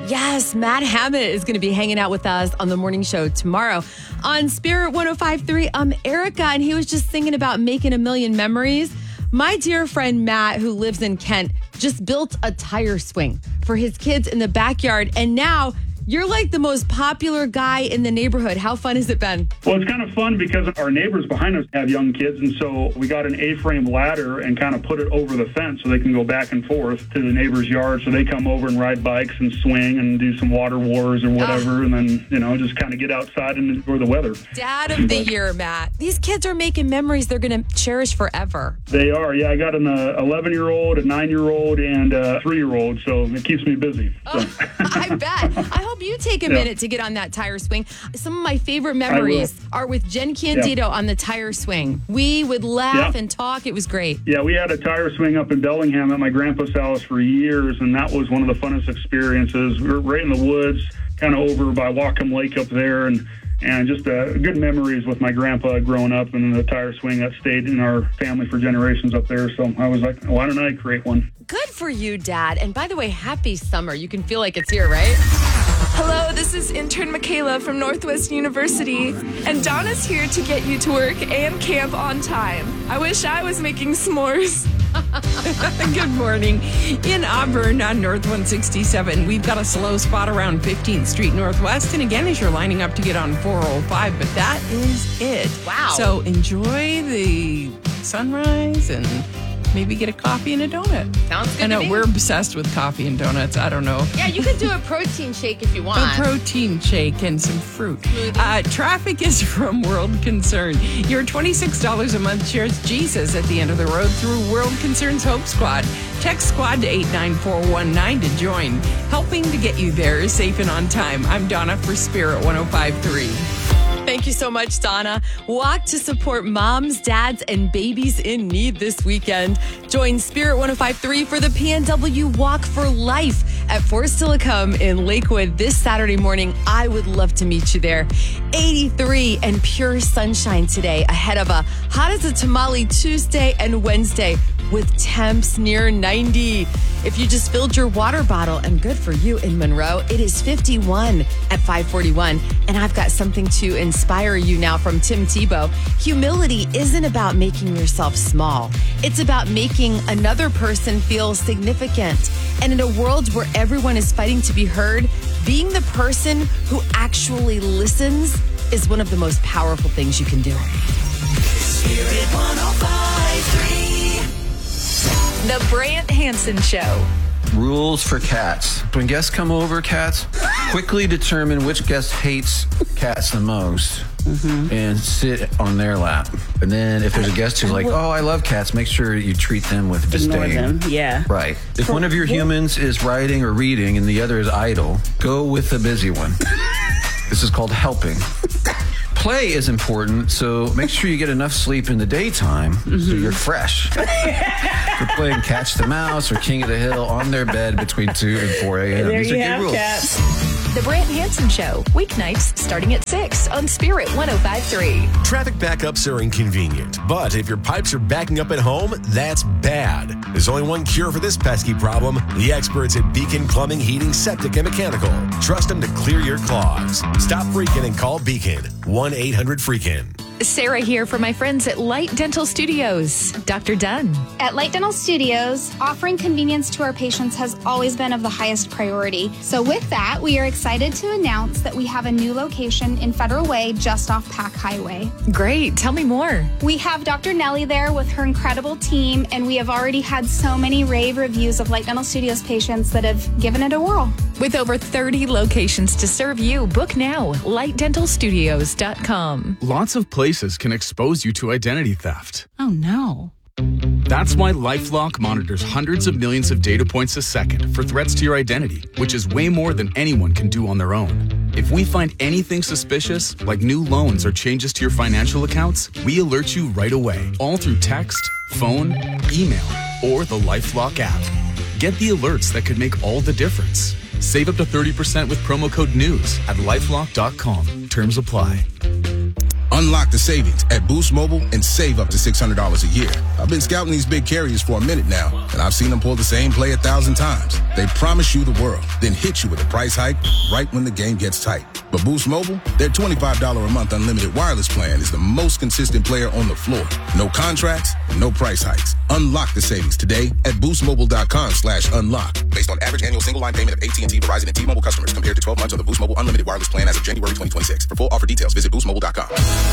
Yes, Matt Hammett is going to be hanging out with us on the morning show tomorrow. On Spirit 105.3, I'm Erica, and he was just thinking about making a million memories. My dear friend Matt, who lives in Kent, just built a tire swing for his kids in the backyard, and now you're like the most popular guy in the neighborhood. How fun has it been? Well, it's kind of fun because our neighbors behind us have young kids, and so we got an A-frame ladder and kind of put it over the fence so they can go back and forth to the neighbor's yard. So they come over and ride bikes and swing and do some water wars or whatever, and then, just kind of get outside and enjoy the weather. Dad of the year, Matt. These kids are making memories they're going to cherish forever. They are. Yeah, I got an 11-year-old, a 9-year-old, and a 3-year-old, so it keeps me busy. So. I bet. I hope you take a minute to get on that tire swing. Some of my favorite memories are with Jen Candido on the tire swing. We would laugh and talk. It was great. Yeah, we had a tire swing up in Bellingham at my grandpa's house for years, and that was one of the funnest experiences. We were right in the woods, kind of over by Whatcom Lake up there, and just good memories with my grandpa growing up, and the tire swing that stayed in our family for generations up there. So I was like, why don't I create one? Good for you, Dad. And by the way, happy summer. You can feel like it's here, right? Hello, this is intern Michaela from Northwest University, and Donna's here to get you to work and camp on time. I wish I was making s'mores. Good morning. In Auburn on North 167, we've got a slow spot around 15th Street Northwest. And again, as you're lining up to get on 405, but that is it. Wow. So enjoy the sunrise and maybe get a coffee and a donut. Sounds good. I know to me. we're obsessed with coffee and donuts. I don't know. Yeah, you could do a protein shake if you want. A protein shake and some fruit. Traffic is from World Concern. Your $26 a month shares Jesus at the end of the road through World Concern's Hope Squad. Text SQUAD to 89419 to join. Helping to get you there safe and on time. I'm Donna for Spirit 105.3. Thank you so much, Donna. Walk to support moms, dads, and babies in need this weekend. Join Spirit 105.3 for the PNW Walk for Life at Forest Silicum in Lakewood this Saturday morning. I would love to meet you there. 83 and pure sunshine today ahead of a hot as a tamale Tuesday and Wednesday with temps near 90. If you just filled your water bottle, and good for you in Monroe, it is 51 at 541. And I've got something to inspire you now from Tim Tebow. Humility isn't about making yourself small. It's about making another person feel significant. And in a world where everyone is fighting to be heard, being the person who actually listens is one of the most powerful things you can do. Spirit 105.3. The Brant Hansen Show. Rules for cats. When guests come over, cats, quickly determine which guest hates cats the most and sit on their lap. And then if there's a guest who's like, oh, I love cats, make sure you treat them with disdain. Them, yeah. Right. If one of your humans is writing or reading and the other is idle, go with the busy one. This is called helping. Play is important, so make sure you get enough sleep in the daytime so you're fresh. We're playing Catch the Mouse or King of the Hill on their bed between 2 and 4 a.m. There These you are have good rules. cats. The Brant Hansen Show, weeknights starting at 6 on Spirit 105.3. Traffic backups are inconvenient, but if your pipes are backing up at home, that's bad. There's only one cure for this pesky problem: the experts at Beacon Plumbing, Heating, Septic, and Mechanical. Trust them to clear your clogs. Stop freaking and call Beacon. 1-800-FREAKIN. Sarah here for my friends at Light Dental Studios. Dr. Dunn. At Light Dental Studios, offering convenience to our patients has always been of the highest priority. So with that, we are excited to announce that we have a new location in Federal Way just off Pack Highway. Great. Tell me more. We have Dr. Nellie there with her incredible team, and we have already had so many rave reviews of Light Dental Studios patients that have given it a whirl. With over 30 locations to serve you, book now. lightdentalstudios.com. Lots of places can expose you to identity theft. Oh, no. That's why LifeLock monitors hundreds of millions of data points a second for threats to your identity, which is way more than anyone can do on their own. If we find anything suspicious, like new loans or changes to your financial accounts, we alert you right away, all through text, phone, email, or the LifeLock app. Get the alerts that could make all the difference. Save up to 30% with promo code NEWS at LifeLock.com. Terms apply. Unlock the savings at Boost Mobile and save up to $600 a year. I've been scouting these big carriers for a minute now, and I've seen them pull the same play 1,000 times. They promise you the world, then hit you with a price hike right when the game gets tight. But Boost Mobile, their $25 a month unlimited wireless plan is the most consistent player on the floor. No contracts, no price hikes. Unlock the savings today at boostmobile.com/unlock. Based on average annual single line payment of AT&T, Verizon, and T-Mobile customers compared to 12 months of the Boost Mobile unlimited wireless plan as of January 2026. For full offer details, visit boostmobile.com.